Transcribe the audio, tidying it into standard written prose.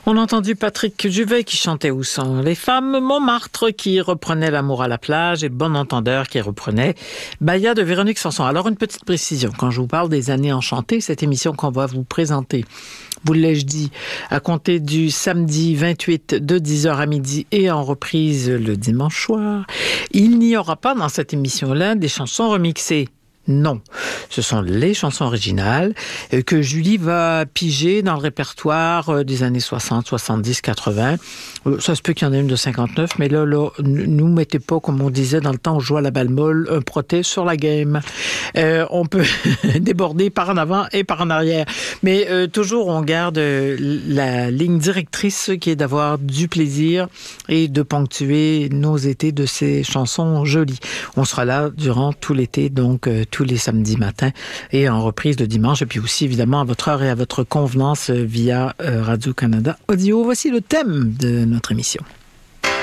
On a entendu Patrick Juvet qui chantait Où sont les femmes, Montmartre qui reprenait L'amour à la plage et Bon entendeur qui reprenait Bahia de Véronique Sanson. Alors une petite précision, quand je vous parle des années enchantées, cette émission qu'on va vous présenter, vous l'ai-je dit, à compter du samedi 28 de 10h à midi et en reprise le dimanche soir, il n'y aura pas dans cette émission-là des chansons remixées. Non, ce sont les chansons originales que Julie va piger dans le répertoire des années 60, 70, 80. Ça se peut qu'il y en ait une de 59, mais là, nous mettez pas, comme on disait dans le temps, on jouait à la balle molle, un protège sur la game. On peut déborder par en avant et par en arrière. Mais toujours, on garde la ligne directrice qui est d'avoir du plaisir et de ponctuer nos étés de ces chansons jolies. On sera là durant tout l'été, donc tous les samedis matins et en reprise le dimanche, et puis aussi évidemment à votre heure et à votre convenance via Radio-Canada Audio. Voici le thème de notre émission.